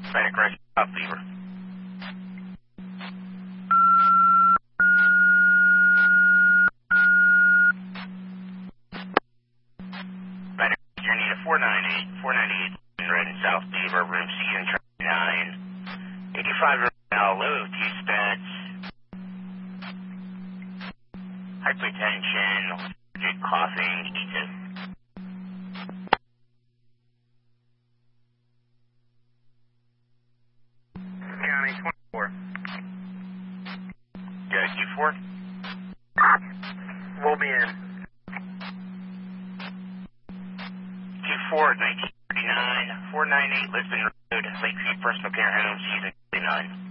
Panic Rescue, South Beaver. Panic Rescue, you need a 498 Red in South Beaver, room C and 9. 85 now, low, 2 stats. Hypertension, legit coughing, E2. County 24. Yeah, Q4? We'll be in. Q4, 1939, 498 Lisbon Road, Lakeview Personal Care Home, season 29.